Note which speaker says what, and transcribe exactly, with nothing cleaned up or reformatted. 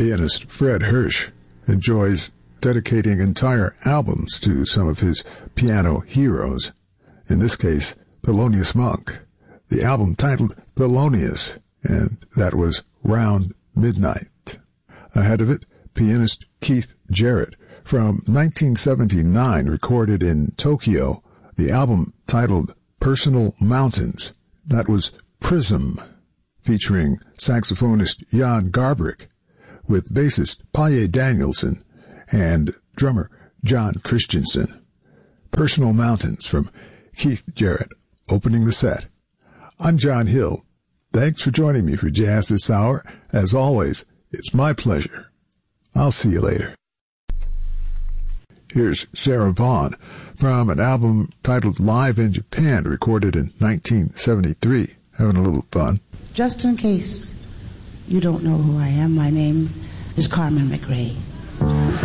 Speaker 1: Pianist Fred Hersch enjoys dedicating entire albums to some of his piano heroes, in this case, Thelonious Monk. The album titled Thelonious, and that was Round Midnight. Ahead of it, pianist Keith Jarrett from nineteen seventy-nine, recorded in Tokyo, the album titled Personal Mountains. That was Prism, featuring saxophonist Jan Garbarek, with bassist Palle Danielson and drummer John Christensen. Personal Mountains from Keith Jarrett, opening the set. I'm John Hill. Thanks for joining me for Jazz This Hour. As always, it's my pleasure. I'll see you later. Here's Sarah Vaughan from an album titled Live in Japan, recorded in nineteen seventy-three. Having a little fun.
Speaker 2: Just in case you don't know who I am, my name is Carmen McRae.